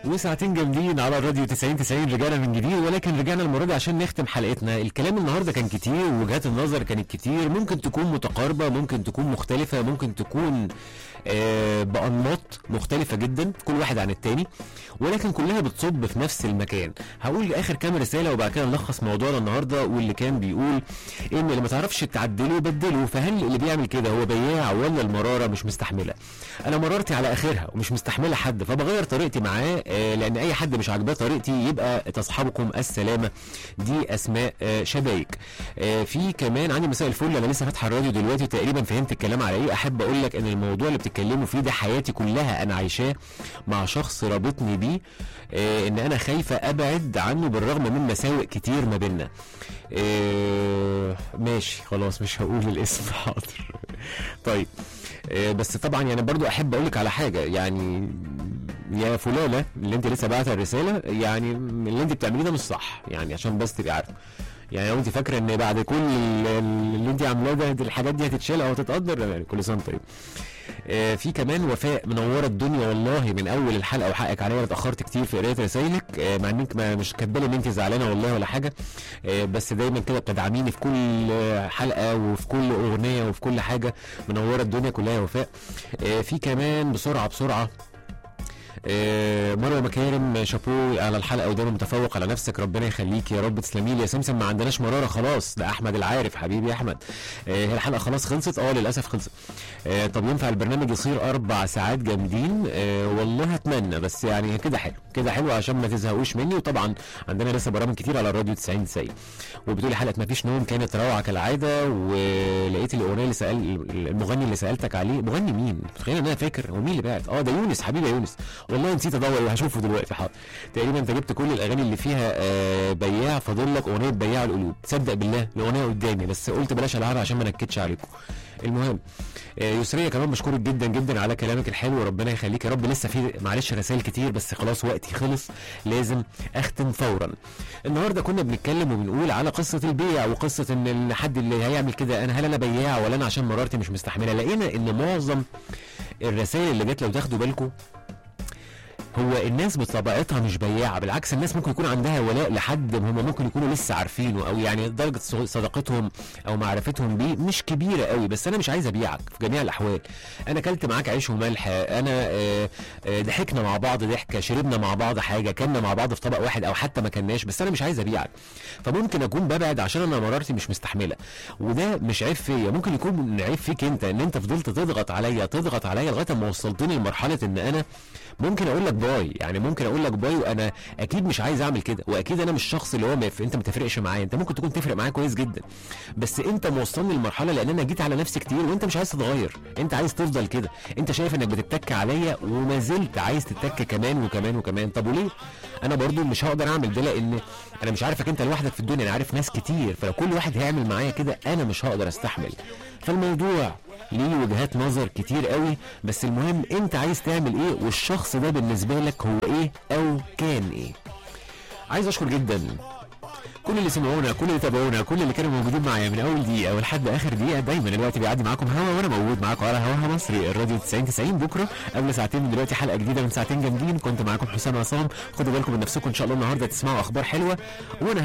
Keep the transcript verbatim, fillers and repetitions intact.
وساعتين جامدين على الراديو تسعين تسعين. رجعنا من جديد، ولكن رجعنا المره دي عشان نختم حلقتنا. الكلام النهارده كان كتير ووجهات النظر كانت كتير، ممكن تكون متقاربه، ممكن تكون مختلفه، ممكن تكون آه بأنماط مختلفه جدا كل واحد عن التاني، ولكن كلها بتصب في نفس المكان. هقول اخر كام رساله وبعد كده نلخص موضوعنا النهارده، واللي كان بيقول ان اللي ما تعرفش تعدله بدله. فهل اللي بيعمل كده هو بياع ولا المراره مش مستحمله؟ انا مرارتي على اخرها ومش مستحمله حد، فبغير طريقتي معاه، آه لان اي حد مش عاجباه طريقتي يبقى تصحبكم السلامه. دي اسماء آه شبايك. آه في كمان عندي مساء الفل، انا لسه فاتحه الراديو دلوقتي تقريبا فهمت الكلام على ايه. احب اقول لك ان الموضوع اللي بتتكلموا فيه ده حياتي كلها انا عايشاه مع شخص رابطني بيه، آه ان انا خايفه ابعد عنه بالرغم من مساوئ كتير ما بيننا. آه ماشي خلاص مش هقول الاسم. حاضر. طيب آه بس طبعا يعني برضو احب اقول لك على حاجه، يعني يا فلانه اللي انت لسه بعت الرساله، يعني اللي انت بتعمليه ده مش صح، يعني عشان بس تبقي عارفه. يعني لو انت فاكره ان بعد كل اللي انت عاملاه ده الحاجات دي هتتشال او هتتقدر، يعني كل سنه طيب. آه في كمان وفاء منوره الدنيا والله من اول الحلقه، وحقك عليا اتاخرت كتير في قرايه رسايلك، آه مع انك ما مش كاتبه ان انت زعلانه والله ولا حاجه، آه بس دايما كده بتدعميني في كل حلقه وفي كل اغنيه وفي كل حاجه. منوره الدنيا كلها يا وفاء. آه في كمان بسرعه بسرعه آه مروه مكارم، شابو على الحلقه ودايما متفوق على نفسك، ربنا يخليك يا رب. تسلمي لي يا سمسم. ما عندناش مراره خلاص، ده احمد العارف حبيبي يا احمد. آه هي الحلقه خلاص خلصت؟ اه للاسف خلصت. آه طب ينفع البرنامج يصير اربع ساعات جامدين؟ آه والله اتمنى، بس يعني كده حلو كده حلو عشان ما تزهقوش مني. وطبعا عندنا لسه برامج كتير على الراديو تسعين تسعين. وبتقولي حلقه ما فيش نوم كانت روعه كالعاده، ولقيت الاغنيه اللي سال المغني اللي سالتك عليه. مغني مين؟ تخيل ان انا فاكر هو مين اللي بعت. اه ده يونس حبيبي يا يونس، والله نسيت ادور وهشوفه دلوقتي. حاضر. تقريبا انت جبت كل الاغاني اللي فيها آه بياع، فاضل لك اغنيه بياع القلوب. تصدق بالله الاغنيه قدامي بس قلت بلاش العبها عشان ما نكدش عليكم. المهم آه يسريه كمان بشكرك جدا جدا على كلامك الحلو، ربنا يخليك يا رب. لسه في معلش رسائل كتير بس خلاص وقتي خلص، لازم اختم فورا. النهارده كنا بنتكلم وبنقول على قصه البيع، وقصه ان الحد اللي هيعمل كده انا هل انا بياع ولا انا عشان مرارتي مش مستحمله. لقينا ان معظم الرسائل اللي جت لو تاخدوا بالكم هو الناس بطبيعتها مش بياعه، بالعكس الناس ممكن يكون عندها ولاء لحد هم ممكن يكونوا لسه عارفينه، او يعني درجه صداقتهم او معرفتهم بيه مش كبيره قوي. بس انا مش عايز ابيعك في جميع الاحوال. انا اكلت معاك عيش وملح، انا آه آه ضحكنا مع بعض ضحكه، شربنا مع بعض حاجه، كلنا مع بعض في طبق واحد او حتى ما كلناش، بس انا مش عايز ابيعك. فممكن اكون ببعد عشان انا مرارتي مش مستحمله، وده مش عيب فيا، ممكن يكون عيب فيك انت، ان انت فضلت تضغط عليا تضغط عليا لغايه ما وصلتني لمرحله ان انا ممكن اقول لك باي. يعني ممكن اقول لك باي وانا اكيد مش عايز اعمل كده، واكيد انا مش الشخص اللي هو مف... انت ما تفرقش معايا. انت ممكن تكون تفرق معايا كويس جدا، بس انت موصلني لمرحله لان انا جيت على نفسي كتير وانت مش عايز تتغير، انت عايز تفضل كده. انت شايف انك بتتك عليا وما زلت عايز تتك كمان وكمان وكمان. طب وليه؟ انا برضو مش هقدر اعمل ده، لان انا مش عارفك انت لوحدك في الدنيا، انا عارف ناس كتير، فلو كل واحد هيعمل معايا كده انا مش هقدر استحمل. فالموضوع ليه وجهات نظر كتير قوي، بس المهم انت عايز تعمل ايه، والشخص ده بالنسبه لك هو ايه او كان ايه. عايز اشكر جدا كل اللي سمعونا، كل اللي تابعونا، كل اللي كانوا موجودين معايا من اول دقيقه ولحد اخر دقيقه. دايما الوقت بيعدي معاكم هوا وانا موجود معاكم على هواها مصري الراديو تسعين تسعين. بكره قبل ساعتين من دلوقتي حلقه جديده من ساعتين جامدين. كنت معاكم حسام عصام. خدوا بالكم من نفسكم ان شاء الله. النهارده تسمعوا اخبار حلوه وانا